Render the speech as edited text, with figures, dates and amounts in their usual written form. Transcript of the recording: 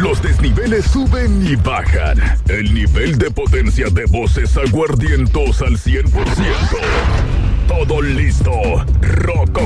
Los desniveles suben y bajan. El nivel de potencia de voces aguardientos al 100%. Todo listo. Rock